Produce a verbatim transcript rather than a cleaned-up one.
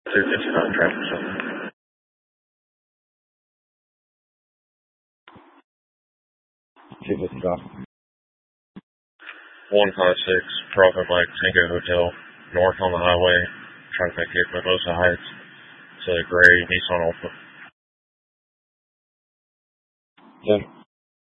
two fifty-nine traffic something. two fifty-nine. one five six, Bravo Mike Tango Hotel, north on the highway, trying to make it Mimosa Heights. It's a gray Nissan Altima. Yeah.